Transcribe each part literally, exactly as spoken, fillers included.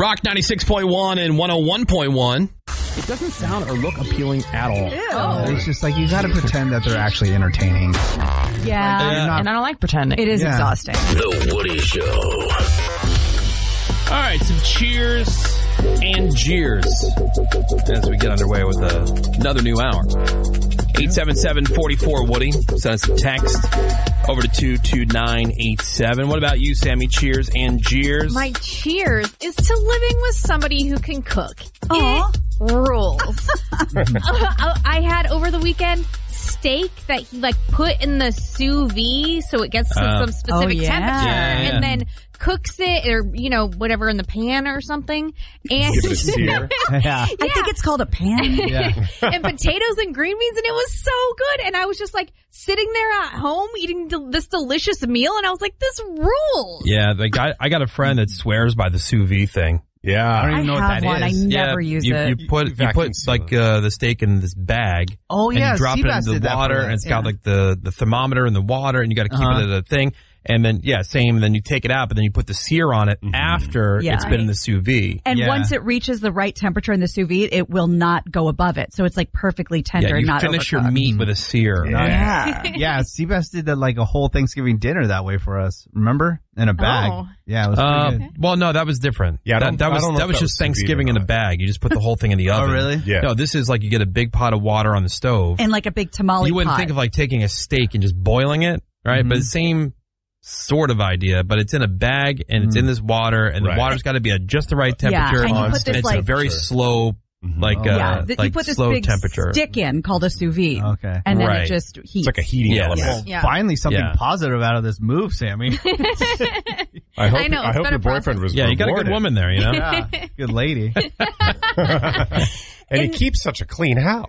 Rock ninety-six point one and one oh one point one. It doesn't sound or look appealing at all. Ew. It's just like you got to pretend that they're actually entertaining. Yeah, Yeah. not, And I don't like pretending. it is Yeah. exhausting. The Woody Show. All right, some cheers and jeers as we get underway with uh, another new hour. eight seven seven, four four, Woody. Send us a text over to two two nine eight seven. What about you, Sammy? Cheers and jeers? My cheers is to living with somebody who can cook. Aw. It rules. uh, I had over the weekend steak that he like put in the sous vide so it gets to Oh. some specific Oh, yeah. temperature Yeah, yeah. and then cooks it or, you know, whatever in the pan or something. And Give it a sear. Yeah. I think it's called a pan. Yeah. and potatoes and green beans, and it was so good. And I was just like sitting there at home eating del- this delicious meal, and I was like, this rules. Yeah, like I, I got a friend that swears by the sous vide thing. Yeah. I don't I even know have what that one. is. I never yeah, use you, it. You put You you vacuum put seal like it. uh, the steak in this bag. Oh, and yeah. you drop it Seabass into did the that for water, us. and it's Yeah. got like the, the thermometer in the water, and you got to keep Uh-huh. it at a thing. And then, yeah, same. And then you take it out, but then you put the sear on it after Yeah. it's been in the sous vide. And Yeah. once it reaches the right temperature in the sous vide, it will not go above it. So it's like perfectly tender Yeah, and you not finish your overcooked. meat with a sear. Yeah. Yeah, Seabass did that like a whole Thanksgiving dinner that way for us. Remember? In a bag. Oh. Yeah, it was pretty Uh, good. Well, no, that was different. Yeah, I that, don't- that I was don't know that if was that just was sous vide Thanksgiving or in a not. bag. You just put the whole thing in the Oh, oven. really? Yeah. No, this is like you get a big pot of water on the stove. And like a big tamale You wouldn't pot. think of like taking a steak and just boiling it, right? Mhm. But the same sort of idea, but it's in a bag and it's in this water, and Right. the water's got to be at just the right Yeah, temperature. and you put this, and it's a like- very slow, like Oh, uh, yeah, th- like you put this slow big temperature. stick in called a sous vide. Okay. And then Right. it just heats. It's like a heating Yes. element. Well, Yeah. finally something Yeah. positive out of this move, Sammy. I hope, I know, I it's hope been your a process. boyfriend was Yeah, you got a good rewarded. woman there, you know. Yeah, good lady. And he keeps such a clean house.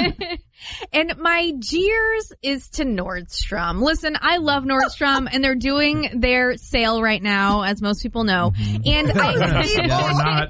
And my jeers is to Nordstrom. Listen, I love Nordstrom, and they're doing their sale right now, as most people know. And I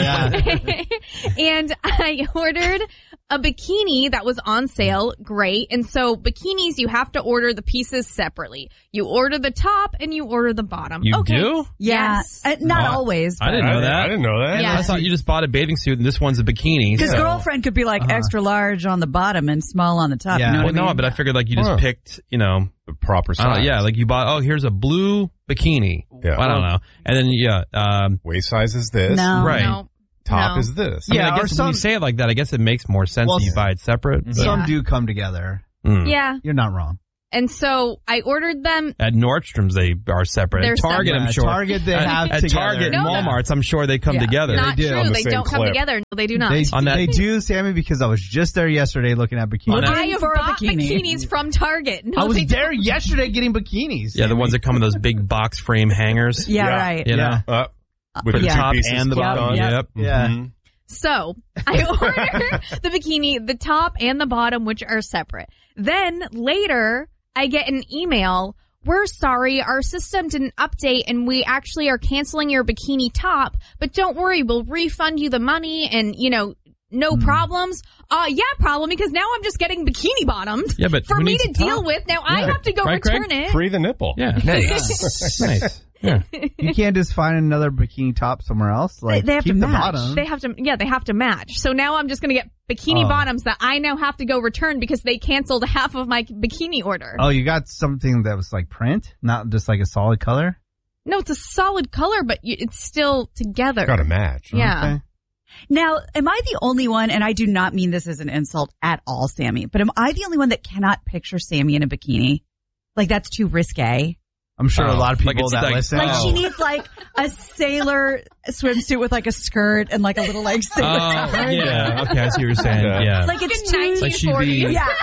Yeah. and I ordered a bikini that was on sale. Great. And so bikinis, you have to order the pieces separately. You order the top and you order the bottom. You okay. do? Yeah. Yes. Uh, not Oh, always. I didn't know that. I didn't know that. Yeah. I thought you just bought a bathing suit and this one's a bikini. His so- girlfriend could be like extra large on the bottom and small on the top. Yeah. You know Well, what I no, mean? but I figured like you just Huh. picked, you know, The proper I size. don't know, yeah, like you bought, oh, here's a blue bikini. Yeah. I don't know. And then, yeah, um, Waist size is this. No. right. No. Top No. is this. I mean, Yeah, I or guess when some- you say it like that, I guess it makes more sense Well, that you buy it separate. but- Some Yeah. do come together. Mm. Yeah. You're not wrong. And so I ordered them. At Nordstrom's, they are separate. They're At Target, separate. I'm Yeah, sure. Target, they at, have At together. Target and No, no. Walmart's, I'm sure they come Yeah. together. Not do. true. On the They same don't come clip. together. No, they do not. They, On that- they do, Sammy, because I was just there yesterday looking at bikinis. On that- I have for a bought bikini. bikinis from Target. No, I was they there don't. yesterday getting bikinis. Yeah, the ones that come in those big box frame hangers. Yeah, Yeah. right. You know? Yeah. Uh, with For the the two top pieces and the clipped bottom. on. Yep. Yeah. Mhm. So I order the bikini, the top and the bottom, which are separate. Then later I get an email. We're sorry, our system didn't update and we actually are canceling your bikini top, but don't worry, we'll refund you the money and, you know, no problems. Uh, yeah, problem, because now I'm just getting bikini bottoms Yeah, but for who me needs to a top? deal with. Now I Yeah. have to go Right, Craig? return it. Free the nipple. Yeah. Nice. Nice. Yeah. You can't just find another bikini top somewhere else. Like, they have keep to the match. bottom. They have to, yeah, they have to match. So now I'm just going to get bikini Oh. bottoms that I now have to go return because they canceled half of my bikini order. Oh, you got something that was like print, not just like a solid color? No, it's a solid color, but you, it's still together. Got to match. Yeah. Okay. Now, am I the only one, and I do not mean this as an insult at all, Sammy, but am I the only one that cannot picture Sammy in a bikini? Like, that's too risque. I'm sure Oh, a lot of like people it's that like- listen. Like, Oh. she needs like a sailor swimsuit with like a skirt and like a little like sailor Oh, top. yeah. Okay, I see what you're saying. Yeah. Yeah. Like, it's Like too, Like she'd be,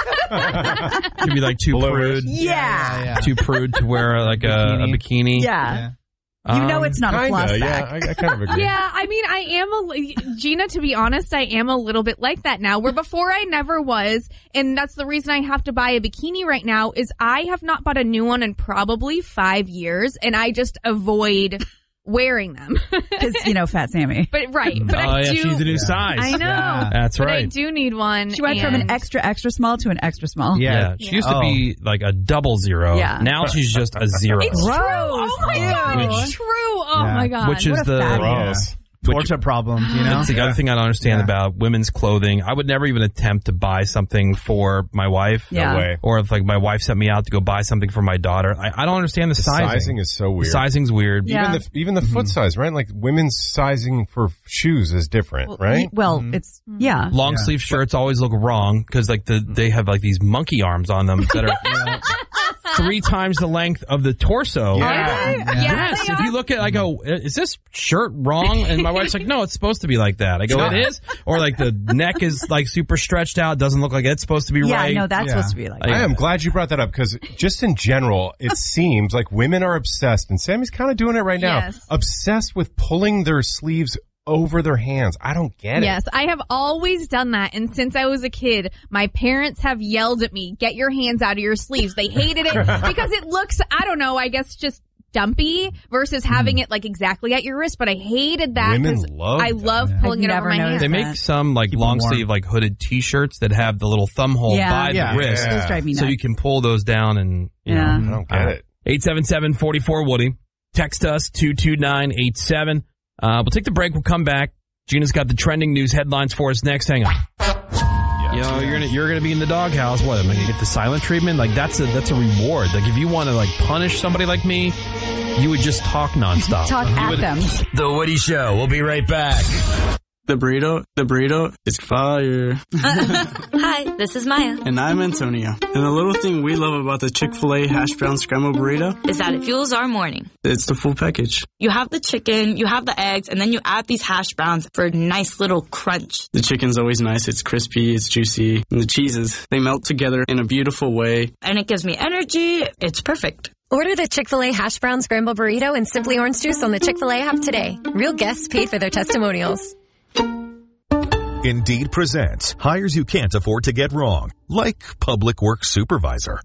yeah, she'd be like too Bluish. prude. yeah, yeah. Too prude to wear like a, a bikini. yeah. You know Um, it's not a Kinda, floss yeah. back. I, I kind of agree. Yeah, I mean, I am a, li- Gina, to be honest, I am a little bit like that now, where before I never was, and that's the reason I have to buy a bikini right now, is I have not bought a new one in probably five years, and I just avoid wearing them. Because, you know, Fat Sammy. But, right, but oh, I yeah, do, she's a new size. I know, Yeah. That's but right. I do need one. She went from an and- extra, extra small to an extra small. Yeah, Yeah. she used to Oh. be like a double zero. Yeah. Now she's just a zero. It's true. Gross. Oh my god, Which- it's true. Oh Yeah. my god. Which is What a the fatty. Gross. torture problems, you know? That's the other thing I don't understand Yeah. about women's clothing. I would never even attempt to buy something for my wife. Yeah. No way. Or if like my wife sent me out to go buy something for my daughter. I, I don't understand the, The sizing. sizing is so weird. The sizing's weird. Yeah. Even the even the foot size, right? Like women's sizing for shoes is different, right? Well, it's, yeah. Long Yeah. sleeve shirts always look wrong because like the they have like these monkey arms on them that are three times the length of the torso. Yeah. Yeah, Yes, they if are. you look at, I go, is this shirt wrong? And my wife's like, no, it's supposed to be like that. I go, it is? Or like the neck is like super stretched out, doesn't look like it's supposed to be Yeah, right. no, that's Yeah. supposed to be like I- I am glad you brought that up because just in general, it seems like women are obsessed, and Sammy's kind of doing it right now, Yes. obsessed with pulling their sleeves over their hands. I don't get it. Yes, I have always done that. And since I was a kid, my parents have yelled at me, get your hands out of your sleeves. They hated it because it looks, I don't know, I guess just dumpy versus having it like exactly at your wrist. But I hated that Women because love I that. love Yeah. pulling I've it over never my noticed hands. They that. make some like Keep 'em long warm. sleeve, like hooded t-shirts that have the little thumb hole Yeah. by Yeah. the wrist. Yeah. Those drive me nuts. So you can pull those down and, you Yeah. know. I don't get it. eight seven seven, four four, Woody. Text us, two two nine eight seven. Uh, we'll take the break. We'll come back. Gina's got the trending news headlines for us next. Hang on. You know, you're gonna you're gonna be in the doghouse. What? Am I gonna get the silent treatment? Like that's a that's a reward. Like if you want to like punish somebody like me, you would just talk nonstop. Talk You at would- them. The Woody Show. We'll be right back. The burrito, the burrito is fire. Hi, this is Maya. And I'm Antonio. And the little thing we love about the Chick-fil-A hash brown scrambled burrito, Is that it fuels our morning. it's the full package. You have the chicken, you have the eggs, and then you add these hash browns for a nice little crunch. The chicken's always nice. It's crispy, it's juicy. And the cheeses, they melt together in a beautiful way. And it gives me energy. It's perfect. Order the Chick-fil-A Hash Brown Scramble Burrito and Simply Orange Juice on the Chick-fil-A app today. Real guests paid for their testimonials. Indeed presents hires you can't afford to get wrong, like public works supervisor.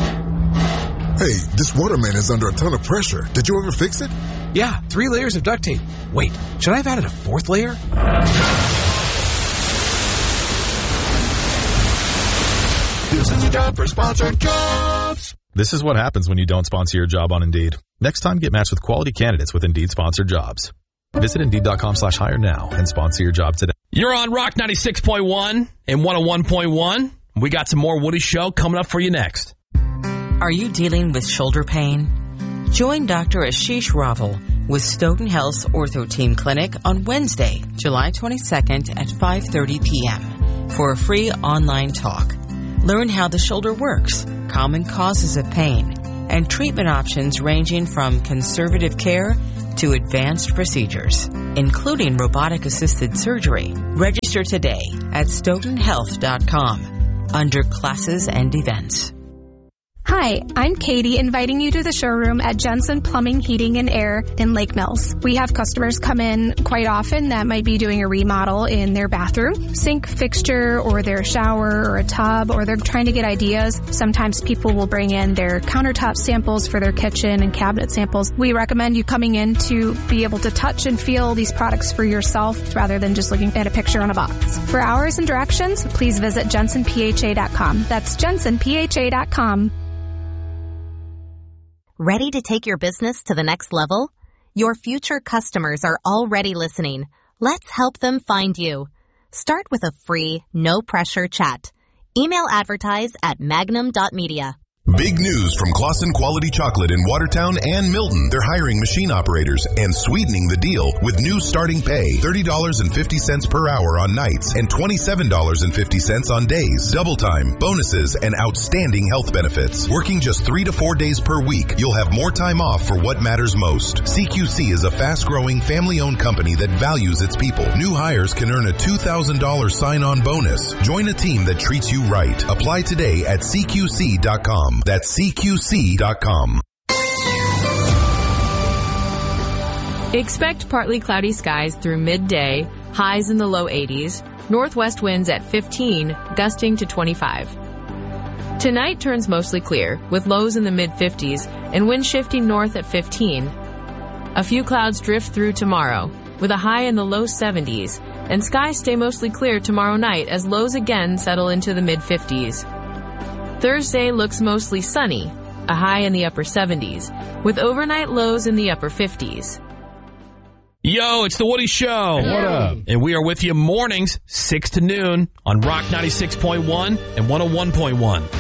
Hey, this waterman is under a ton of pressure. Did you ever fix it? Yeah, three layers of duct tape. Wait, should I have added a fourth layer? This is a job for sponsored jobs. This is what happens when you don't sponsor your job on Indeed. Next time, get matched with quality candidates with Indeed sponsored jobs. Visit Indeed.com slash hire now and sponsor your job today. You're on Rock ninety-six point one and one oh one point one. We got some more Woody Show coming up for you next. Are you dealing with shoulder pain? Join Doctor Ashish Raval with Stoughton Health's Ortho Team Clinic on Wednesday, July twenty-second at five thirty p.m. for a free online talk. Learn how the shoulder works, common causes of pain, and treatment options ranging from conservative care to advanced procedures, including robotic-assisted surgery. Register today at stoughton health dot com under classes and events. Hi, I'm Katie, inviting you to the showroom at Jensen Plumbing, Heating, and Air in Lake Mills. We have customers come in quite often that might be doing a remodel in their bathroom, sink fixture, or their shower, or a tub, or they're trying to get ideas. Sometimes people will bring in their countertop samples for their kitchen and cabinet samples. We recommend you coming in to be able to touch and feel these products for yourself rather than just looking at a picture on a box. For hours and directions, please visit jensen p h a dot com. That's jensen p h a dot com. Ready to take your business to the next level? Your future customers are already listening. Let's help them find you. Start with a free, no-pressure chat. Email advertise at magnum dot media. Big news from Claussen Quality Chocolate in Watertown and Milton. They're hiring machine operators and sweetening the deal with new starting pay, thirty dollars and fifty cents per hour on nights and twenty-seven dollars and fifty cents on days. Double time, bonuses, and outstanding health benefits. Working just three to four days per week, you'll have more time off for what matters most. C Q C is a fast-growing, family-owned company that values its people. New hires can earn a two thousand dollars sign-on bonus. Join a team that treats you right. Apply today at c q c dot com. That's c q c dot com. Expect partly cloudy skies through midday, highs in the low eighties, northwest winds at fifteen, gusting to twenty-five. Tonight turns mostly clear, with lows in the mid-fifties and wind shifting north at fifteen. A few clouds drift through tomorrow, with a high in the low seventies, and skies stay mostly clear tomorrow night as lows again settle into the mid-fifties. Thursday looks mostly sunny, a high in the upper seventies, with overnight lows in the upper fifties. Yo, it's the Woody Show. What up? And we are with you mornings, six to noon on Rock ninety-six point one and one oh one point one.